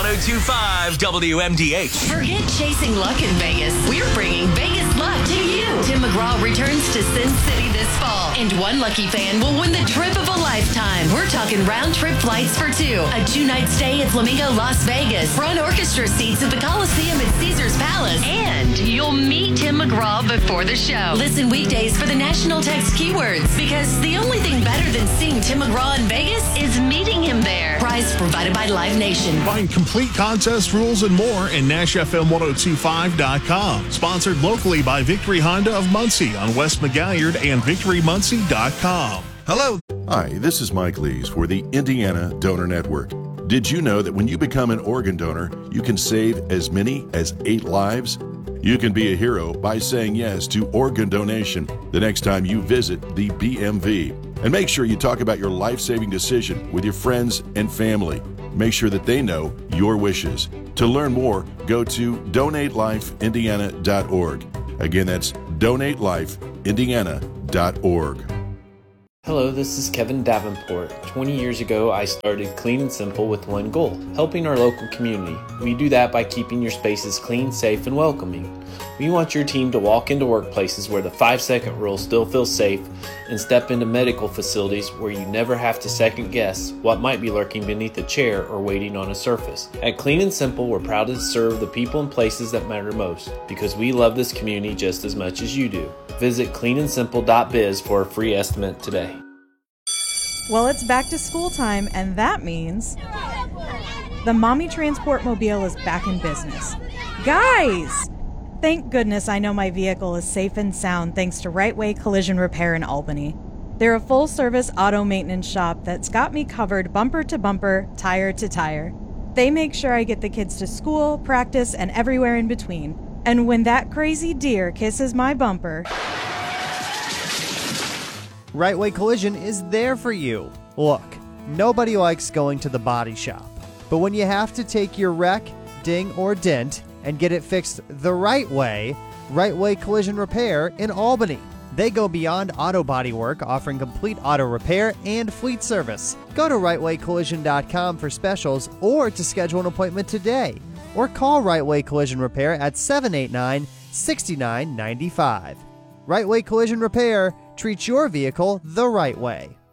1025 WMDH. Forget chasing luck in Vegas. We're bringing Vegas luck to you. Tim McGraw returns to Sin City this fall, and one lucky fan will win the trip of a lifetime. We're talking round-trip flights for two, a 2-night stay at Flamingo Las Vegas, front orchestra seats at the Coliseum at Caesars Palace, and you'll meet Tim McGraw before the show. Listen weekdays for the national text keywords, because the only thing better than seeing Tim McGraw in Vegas is meeting him there. Prize provided by Live Nation. Find complete contest rules and more in NashFM1025.com. Sponsored locally by Victory Honda of Muncie on West McGalliard and VictoryMuncie.com. Hello. Hi, this is Mike Lees for the Indiana Donor Network. Did you know that when you become an organ donor, you can save as many as 8 lives? You can be a hero by saying yes to organ donation the next time you visit the BMV. And make sure you talk about your life-saving decision with your friends and family. Make sure that they know your wishes. To learn more, go to donatelifeindiana.org. Again, that's donatelifeindiana.org. Hello, this is Kevin Davenport. 20 years ago, I started Clean and Simple with one goal, helping our local community. We do that by keeping your spaces clean, safe, and welcoming. We want your team to walk into workplaces where the 5-second rule still feels safe and step into medical facilities where you never have to second guess what might be lurking beneath a chair or waiting on a surface. At Clean and Simple, we're proud to serve the people and places that matter most because we love this community just as much as you do. Visit cleanandsimple.biz for a free estimate today. Well, it's back to school time, and that means the Mommy Transport Mobile is back in business. Guys! Thank goodness I know my vehicle is safe and sound thanks to Right Way Collision Repair in Albany. They're a full-service auto maintenance shop that's got me covered bumper to bumper, tire to tire. They make sure I get the kids to school, practice, and everywhere in between. And when that crazy deer kisses my bumper... Right Way Collision is there for you. Look, nobody likes going to the body shop. But when you have to take your wreck, ding, or dent and get it fixed the right way, Right Way Collision Repair in Albany. They go beyond auto body work, offering complete auto repair and fleet service. Go to rightwaycollision.com for specials or to schedule an appointment today. Or call Right Way Collision Repair at 789-6995. Right Way Collision Repair treats your vehicle the right way.